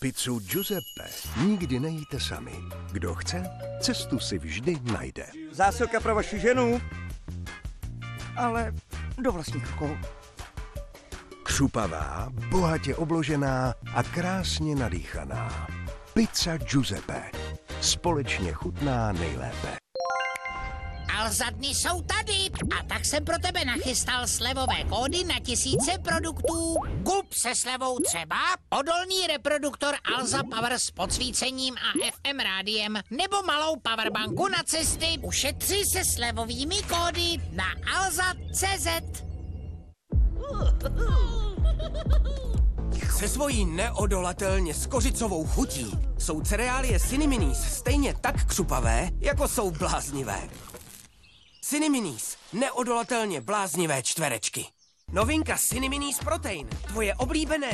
Pizzu Giuseppe nikdy nejíte sami. Kdo chce, cestu si vždy najde. Zásilka pro vaši ženu, ale do vlastních rukou. Křupavá, bohatě obložená a krásně nadýchaná. Pizza Giuseppe. Společně chutná nejlépe. Alza-dny jsou tady a tak jsem pro tebe nachystal slevové kódy na tisíce produktů. Kup se slevou třeba odolný reproduktor Alza Power s podsvícením a FM rádiem nebo malou powerbanku na cesty. Ušetři se slevovými kódy na alza.cz. Se svojí neodolatelně skořicovou chutí jsou cereálie Ciniminis stejně tak křupavé, jako jsou bláznivé. Ciniminis, neodolatelně bláznivé čtverečky. Novinka Ciniminis Protein, tvoje oblíbené